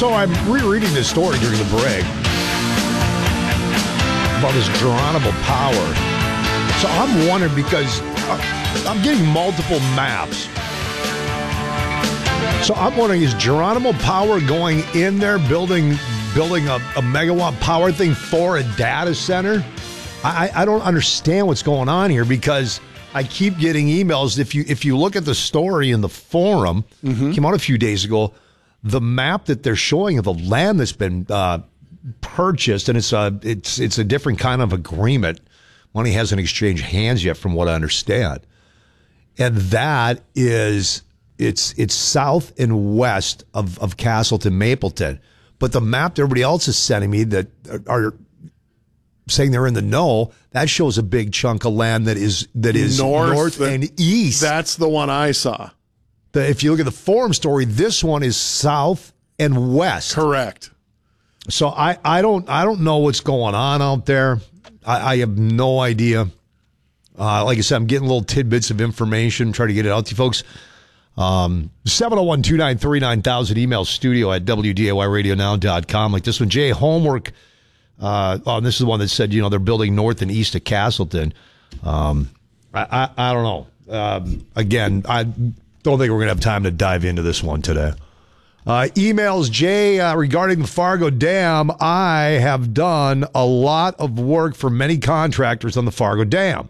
So I'm rereading this story during the break about this Geronimo Power. So I'm wondering, because I'm getting multiple maps. So I'm wondering, is Geronimo Power going in there building a megawatt power thing for a data center? I don't understand what's going on here, because I keep getting emails. If you look at the story in the forum, came out a few days ago, the map that they're showing of the land that's been purchased, and it's a different kind of agreement. Money hasn't exchanged hands yet, from what I understand, and that is it's south and west of Castleton, Mapleton. But the map that everybody else is sending me that are saying they're in the know, that shows a big chunk of land that is north and east. That's the one I saw. If you look at the forum story, this one is south and west. Correct. So I don't know what's going on out there. I have no idea. Like I said, I'm getting little tidbits of information, try to get it out to you folks. 701-293-9000, email studio at WDAYradionow.com. Like this one, Jay, homework. This is the one that said, they're building north and east of Castleton. I don't know. Again, I don't think we're going to have time to dive into this one today. Emails, Jay, regarding the Fargo Dam. I have done a lot of work for many contractors on the Fargo Dam.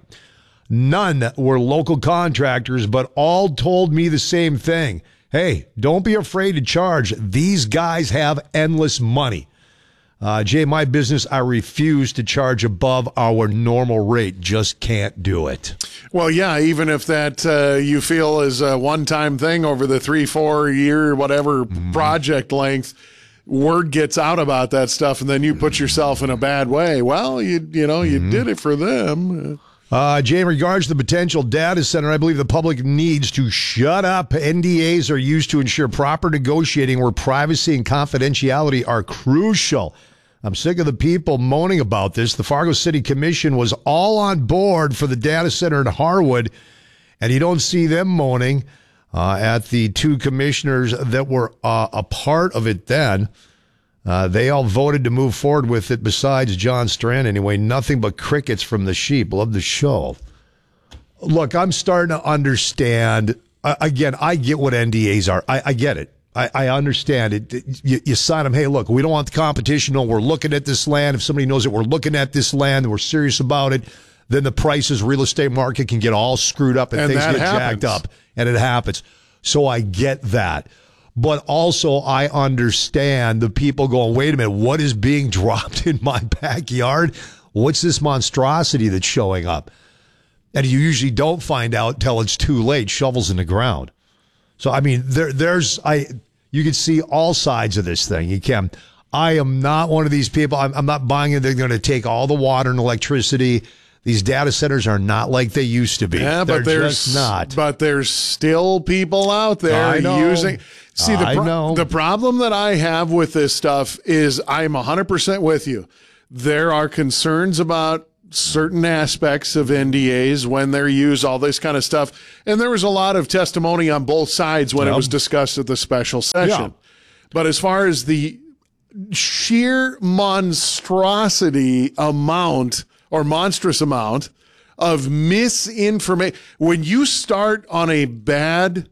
None were local contractors, but all told me the same thing. Hey, don't be afraid to charge. These guys have endless money. Jay, my business, I refuse to charge above our normal rate. Just can't do it. Well, yeah, even if that you feel is a one-time thing over the 3-4 year, whatever project length, word gets out about that stuff, and then you put yourself in a bad way. Well, you did it for them. Jay, in regards to the potential data center, I believe the public needs to shut up. NDAs are used to ensure proper negotiating where privacy and confidentiality are crucial. I'm sick of the people moaning about this. The Fargo City Commission was all on board for the data center in Harwood, and you don't see them moaning at the two commissioners that were a part of it then. They all voted to move forward with it besides John Strand anyway. Nothing but crickets from the sheep. Love the show. Look, I'm starting to understand. Again, I get what NDAs are. I get it. I understand it. You sign them. Hey, look, we don't want the competition. No, we're looking at this land. If somebody knows that we're looking at this land and we're serious about it, then the prices, real estate market can get all screwed up and things get jacked up. And it happens. So I get that. But also I understand the people going, wait a minute, what is being dropped in my backyard? What's this monstrosity that's showing up? And you usually don't find out till it's too late, shovels in the ground. So, I mean, you can see all sides of this thing. You can. I am not one of these people. I'm not buying it. They're going to take all the water and electricity. These data centers are not like they used to be. Yeah, they're just not. But there's still people out there using. See, the problem that I have with this stuff is I'm 100% with you. There are concerns about certain aspects of NDAs when they're used, all this kind of stuff. And there was a lot of testimony on both sides when it was discussed at the special session. Yeah. But as far as the sheer monstrosity amount or monstrous amount of misinformation, when you start on a bad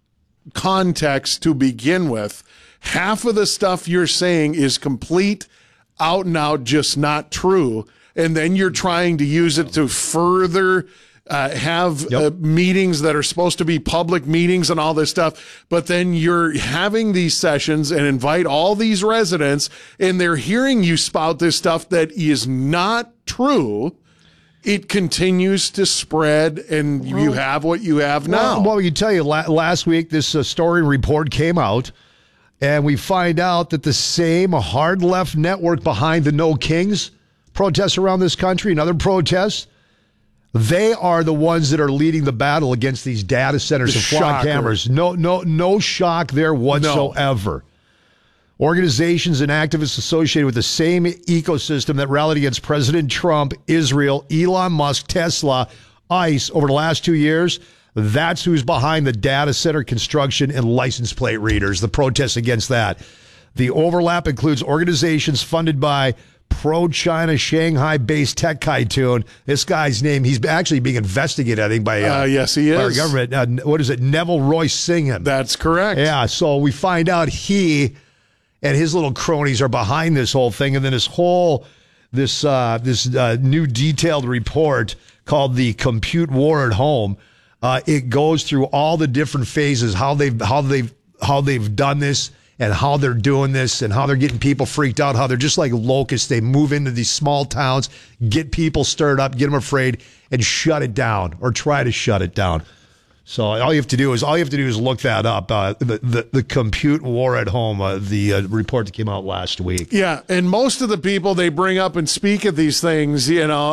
context to begin with, half of the stuff you're saying is complete, out and out, just not true. And then you're trying to use it to further have meetings that are supposed to be public meetings and all this stuff. But then you're having these sessions and invite all these residents, and they're hearing you spout this stuff that is not true. It continues to spread, and you have what you have now. Well, we can tell you, last week this story report came out, and we find out that the same hard left network behind the No Kings protests around this country and other protests, they are the ones that are leading the battle against these data centers and flock cameras. No shock there whatsoever. No. Organizations and activists associated with the same ecosystem that rallied against President Trump, Israel, Elon Musk, Tesla, ICE over the last 2 years, that's who's behind the data center construction and license plate readers, the protests against that. The overlap includes organizations funded by pro-China, Shanghai-based tech tycoon. This guy's name, he's actually being investigated, I think, by yes, he is. Our government. What is it? Neville Roy Singham. That's correct. Yeah, so we find out he and his little cronies are behind this whole thing, and then this new detailed report called the Compute War at Home. It goes through all the different phases, how they've done this, and how they're doing this, and how they're getting people freaked out, how they're just like locusts. They move into these small towns, get people stirred up, get them afraid, and shut it down, or try to shut it down. So all you have to do is look that up. The Compute War at Home, the report that came out last week. Yeah, and most of the people they bring up and speak at these things,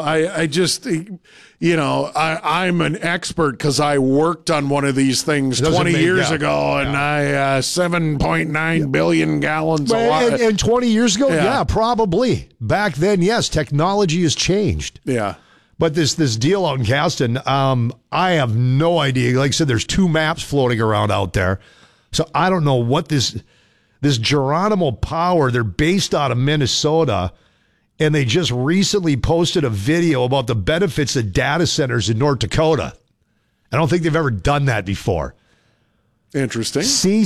I'm an expert because I worked on one of these things 20 years ago, and I 7.9 billion gallons of water. And 20 years ago, yeah, probably. Back then, yes, technology has changed. Yeah. But this deal out in Caston, I have no idea. Like I said, there's 2 maps floating around out there. So I don't know what this Geronimo Power, they're based out of Minnesota, and they just recently posted a video about the benefits of data centers in North Dakota. I don't think they've ever done that before. Interesting.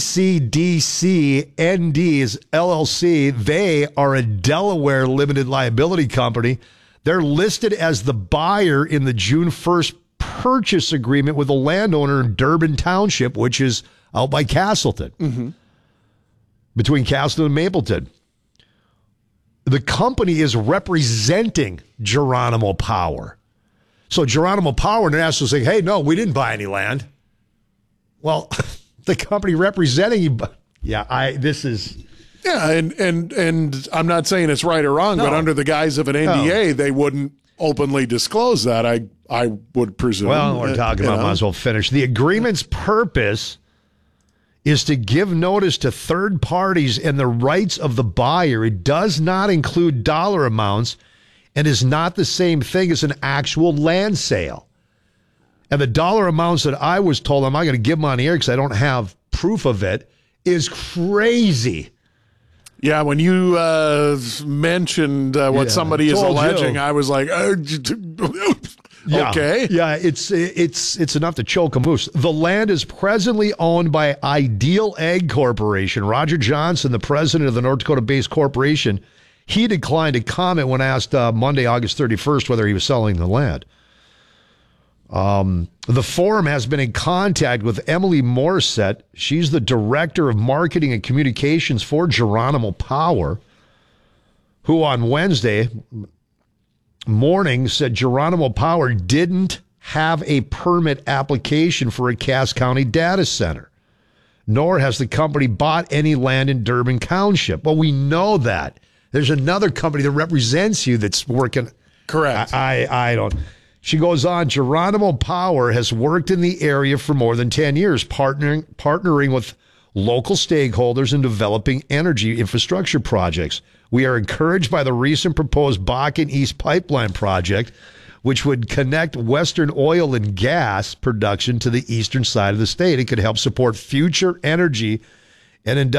CCDC ND's LLC, they are a Delaware limited liability company. They're listed as the buyer in the June 1st purchase agreement with a landowner in Durbin Township, which is out by Castleton, between Castleton and Mapleton. The company is representing Geronimo Power. So Geronimo Power International is saying, hey, no, we didn't buy any land. Well, the company representing you, this is... Yeah, and I'm not saying it's right or wrong, but under the guise of an NDA, they wouldn't openly disclose that, I would presume. Well, we're talking about, might as well finish. The agreement's purpose is to give notice to third parties and the rights of the buyer. It does not include dollar amounts and is not the same thing as an actual land sale. And the dollar amounts that I was told, I'm not going to give them on the air because I don't have proof of it, is crazy. Yeah, when you mentioned what somebody is alleging, I was like, okay. Yeah, it's enough to choke a moose. The land is presently owned by Ideal Egg Corporation. Roger Johnson, the president of the North Dakota-based corporation, he declined to comment when asked Monday, August 31st, whether he was selling the land. The forum has been in contact with Emily Morissette. She's the director of marketing and communications for Geronimo Power, who on Wednesday morning said Geronimo Power didn't have a permit application for a Cass County data center, nor has the company bought any land in Durbin Township. Well, we know that. There's another company that represents you that's working. Correct. I don't... She goes on, Geronimo Power has worked in the area for more than 10 years, partnering with local stakeholders in developing energy infrastructure projects. We are encouraged by the recent proposed Bakken East Pipeline project, which would connect Western oil and gas production to the eastern side of the state. It could help support future energy and industrial